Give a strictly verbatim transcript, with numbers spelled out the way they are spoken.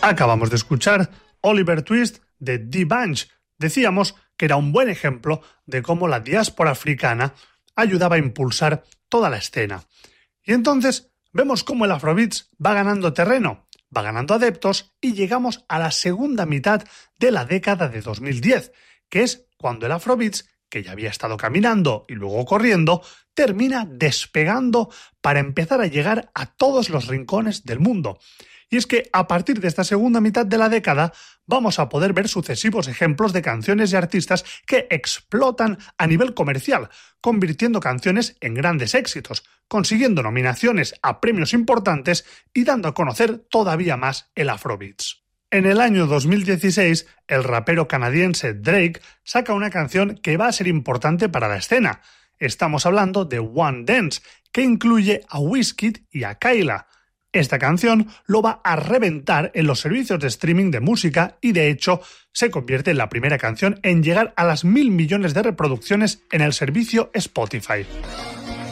Acabamos de escuchar Oliver Twist de D'banj. Decíamos que era un buen ejemplo de cómo la diáspora africana ayudaba a impulsar toda la escena. Y entonces vemos cómo el Afrobeats va ganando terreno, va ganando adeptos y llegamos a la segunda mitad de la década de dos mil diez, que es cuando el Afrobeats, que ya había estado caminando y luego corriendo, termina despegando para empezar a llegar a todos los rincones del mundo. Y es que a partir de esta segunda mitad de la década vamos a poder ver sucesivos ejemplos de canciones y artistas que explotan a nivel comercial, convirtiendo canciones en grandes éxitos, consiguiendo nominaciones a premios importantes y dando a conocer todavía más el Afrobeats. En el año dos mil dieciséis, el rapero canadiense Drake saca una canción que va a ser importante para la escena. Estamos hablando de One Dance, que incluye a Wizkid y a Kyla. Esta canción lo va a reventar en los servicios de streaming de música y, de hecho, se convierte en la primera canción en llegar a las mil millones de reproducciones en el servicio Spotify.